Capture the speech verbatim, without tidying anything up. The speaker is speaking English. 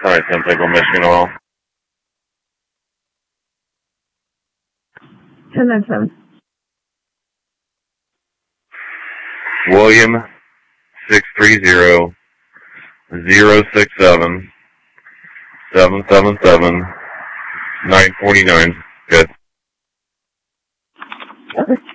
Alright, ten Pickle, Michigan Oil. ten nine seven. William, six three zero, zero six seven, seven seven seven, nine forty-nine. Good. Okay.